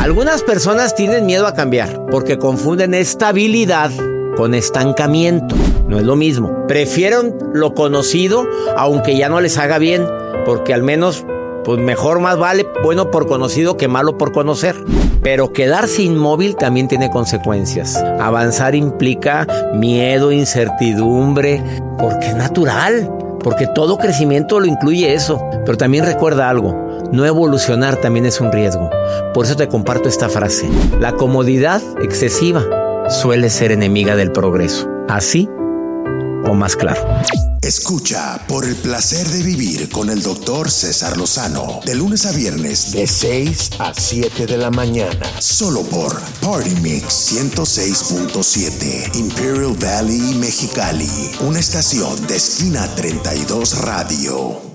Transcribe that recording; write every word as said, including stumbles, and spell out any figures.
Algunas personas tienen miedo a cambiar porque confunden estabilidad con estancamiento. No es lo mismo. Prefieren lo conocido aunque ya no les haga bien, porque al menos pues mejor más vale bueno por conocido que malo por conocer. Pero quedarse inmóvil también tiene consecuencias. Avanzar implica miedo, incertidumbre, porque es natural, porque todo crecimiento lo incluye eso. Pero también recuerda algo, no evolucionar también es un riesgo. Por eso te comparto esta frase: la comodidad excesiva suele ser enemiga del progreso. Así o más claro. Escucha Por el Placer de Vivir con el doctor César Lozano, de lunes a viernes, de seis a siete de la mañana, solo por Party Mix ciento seis punto siete, Imperial Valley, Mexicali, una estación de Esquina treinta y dos Radio.